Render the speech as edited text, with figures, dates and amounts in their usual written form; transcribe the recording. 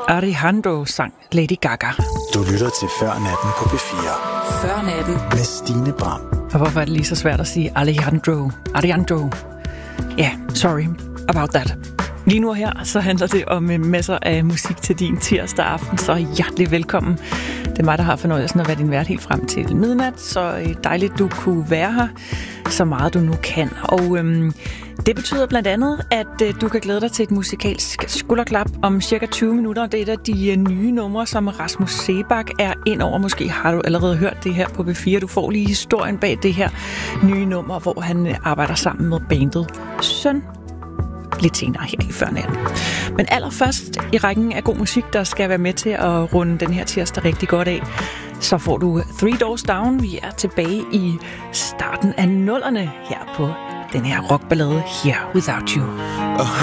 Alejandro sang Lady Gaga. Du lytter til Før Natten på P4. Før Natten med Stine Bram. Og hvorfor er det lige så svært at sige Alejandro? Ja, sorry about that. Lige nu her, så handler det om masser af musik til din tirsdag aften, så hjertelig velkommen. Det er mig, der har fornøjelsen at være din vært helt frem til midnat, så dejligt, du kunne være her, så meget du nu kan. Og det betyder blandt andet, at du kan glæde dig til et musikalsk skulderklap om cirka 20 minutter. Det er et af de nye numre, som Rasmus Seebach er ind over. Måske har du allerede hørt det her på P4. Du får lige historien bag det her nye nummer, hvor han arbejder sammen med bandet Søn. Lidt senere her i Før Natten. Men allerførst i rækken af god musik, der skal være med til at runde den her tirsdag rigtig godt af, så får du Three Doors Down. Vi er tilbage i starten af 00'erne her på den her rockballade Here Without You.